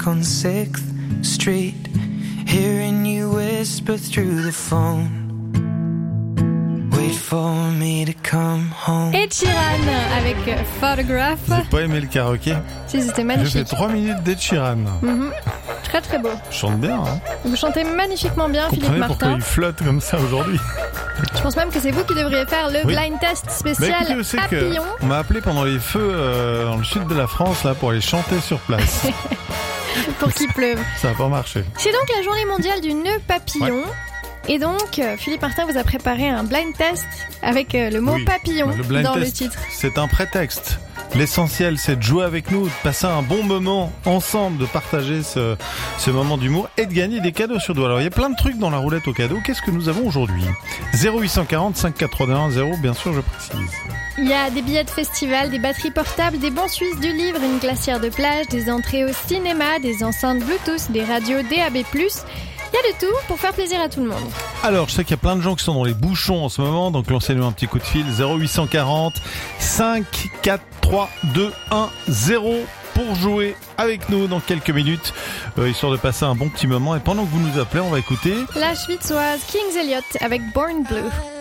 on 6th Street, hearing you whisper through the phone. Wait for me to come home. Ed Sheeran avec Photograph. J'ai pas aimé le karaoké. Si, c'était magnifique. J'ai fait 3 minutes d'Ed Sheeran. Très très beau. Je chante bien. Hein. Vous chantez magnifiquement bien, Philippe Comprenez Martin. pourquoi il flotte comme ça aujourd'hui. Je pense même que c'est vous qui devriez faire le blind test spécial Papillon. On m'a appelé pendant les feux dans le sud de la France là pour aller chanter sur place. Pour qu'il pleuve. Ça n'a pas marché. C'est donc la journée mondiale du nœud papillon. Ouais. Et donc, Philippe Martin vous a préparé un blind test avec le mot papillon dans le titre. C'est un prétexte. L'essentiel, c'est de jouer avec nous, de passer un bon moment ensemble, de partager ce moment d'humour et de gagner des cadeaux sur doigt. Alors, il y a plein de trucs dans la roulette aux cadeaux. Qu'est-ce que nous avons aujourd'hui ? 0840 581 0, bien sûr, je précise. Il y a des billets de festival, des batteries portables, des bons suisses du livre, une glacière de plage, des entrées au cinéma, des enceintes Bluetooth, des radios DAB+. Il y a de tout pour faire plaisir à tout le monde. Alors, je sais qu'il y a plein de gens qui sont dans les bouchons en ce moment, donc lancez-nous un petit coup de fil. 0840 5 4 3 2 1 0 pour jouer avec nous dans quelques minutes, histoire de passer un bon petit moment. Et pendant que vous nous appelez, on va écouter la schwitzoise Kings Elliot avec Born Blue.